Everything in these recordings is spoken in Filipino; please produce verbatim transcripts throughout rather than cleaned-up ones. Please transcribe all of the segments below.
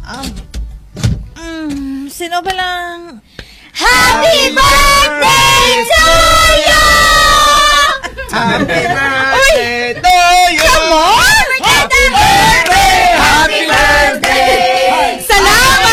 Um, mm, sino ba lang? Happy birthday to you! Happy birthday to you! Come on! Happy birthday! Happy birthday! Salamat!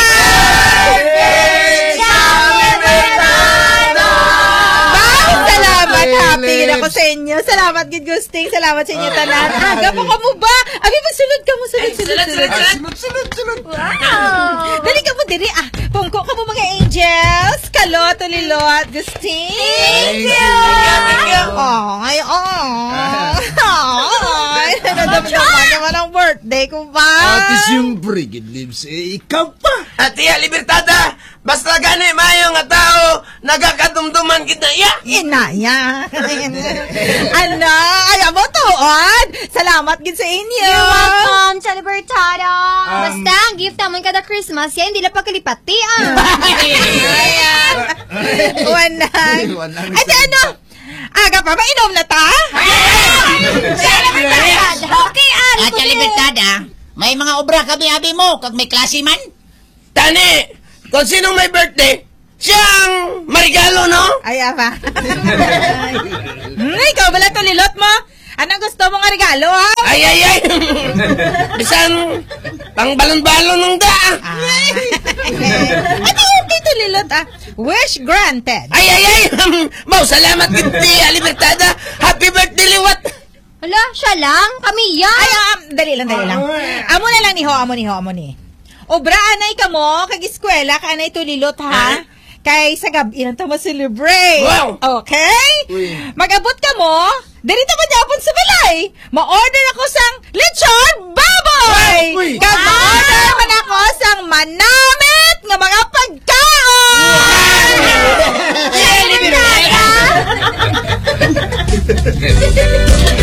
Happy gid ako sa inyo. Salamat gid Gusting. Salamat sa inyo tanan. Aga pa ka mo ba? Abi magsulod ka mo sulod sulod sulod. Sunod, sunod, sunod. Wow. Dali ka mo diri ah. Pungko ka mo mga angels. Kalot ulilot Gusting. Thank you. Oh, ay oh. Ay, nadamdaman naman ang birthday ko ba? Ate siyempre, gid lives. Eh, ikaw pa. Ate, libertada! Basta gano'y mayo nga tao, nagakadumduman kita iya! Inaya. Ano? Ayaw mo tuon? Salamat gid sa inyo. You're welcome, Chalibertada. Um, Basta, ang gift naman kada Christmas, yan, hindi na pagkalipati, ah. Ayan. Wanang. Wanang. Ay, di ano? Aga pa, mainom na ta? Okay, ah. At sa Libertada, may mga obra kami abi mo, kag may klase man. Tani, kung sinong may birthday, siyang marigalo, no? Ay, apa. Hmm, ikaw bala to, lilot mo? Anong gusto mong regalo, ha? Ay, ay, ay! Bisan, pang balon-balon ng da! Ah. At yung dito, lilot, ah. Wish granted. Ay, ay, ay! Mau, salamat kinti, Libertada! Happy birthday, liwat! Hala, siya lang? Kami yan? Ay, um, dali lang, dali lang. Amo na lang ni ho, amo ni ho, amo ni. Obra, anay ka mo, kag eskwela, ka anay tulilot, ha? Kay sa gabi lang mo celebrate. Wow! Okay? Uy. Mag-abot ka mo, dito mo japon sa balay. Ma-order ako sang lechon baboy. Wow! Uy. Kag ma-order man ako sang manamit nga mga pagkaon. Yeah, Libertada!